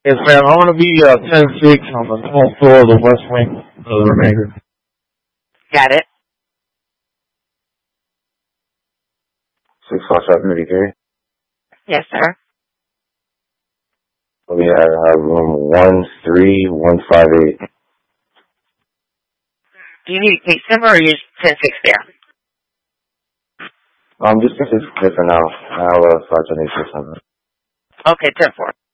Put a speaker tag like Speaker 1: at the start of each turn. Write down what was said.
Speaker 1: Yes, ma'am. I want to be 10-6 on the 12th floor of the West Wing of the remainder.
Speaker 2: Got it.
Speaker 3: 657
Speaker 2: Yes, sir.
Speaker 3: We have room 13158.
Speaker 2: Do you need a case number or are you 10-6 there?
Speaker 3: Just this is good for now. I'll start your next number.
Speaker 2: Okay, 10-4.